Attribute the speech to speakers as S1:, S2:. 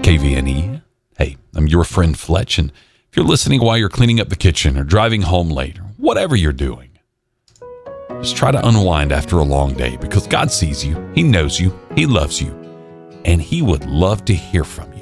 S1: KVNE. Hey, I'm your friend Fletch, and if you're listening while you're cleaning up the kitchen or driving home late or whatever you're doing, just try to unwind after a long day because God sees you, He knows you, He loves you, and He would love to hear from you.